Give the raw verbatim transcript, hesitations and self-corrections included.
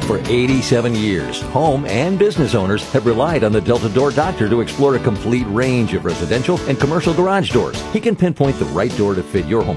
For eighty-seven years, home and business owners have relied on the Delta Door Doctor to explore a complete range of residential and commercial garage doors. He can pinpoint the right door to fit your home